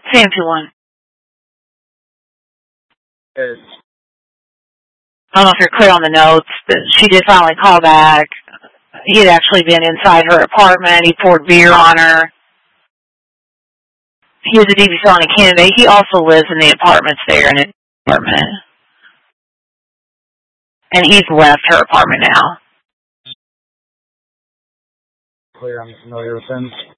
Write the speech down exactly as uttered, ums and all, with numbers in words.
Sam two one. Yes. I don't know if you're clear on the notes, but she did finally call back. He had actually been inside her apartment. He poured beer on her. He was a D V felony candidate. He also lives in the apartments there in his apartment. And he's left her apartment now. Clear, I'm familiar with him.